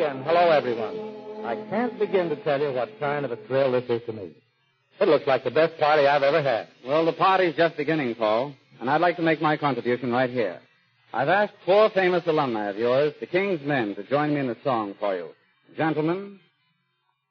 Eddie, and hello, everyone. I can't begin to tell you what kind of a thrill this is to me. It looks like the best party I've ever had. Well, the party's just beginning, Paul, and I'd like to make my contribution right here. I've asked 4 famous alumni of yours, the King's Men, to join me in a song for you. Gentlemen,